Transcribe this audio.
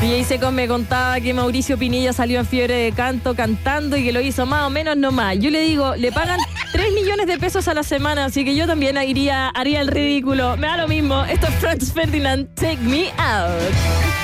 DJ Seco me contaba que Mauricio Pinilla salió en Fiebre de Canto cantando y que lo hizo más o menos nomás. Yo le digo, le pagan 3 millones de pesos a la semana, así que yo también haría el ridículo. Me da lo mismo. Esto es Franz Ferdinand, Take Me Out.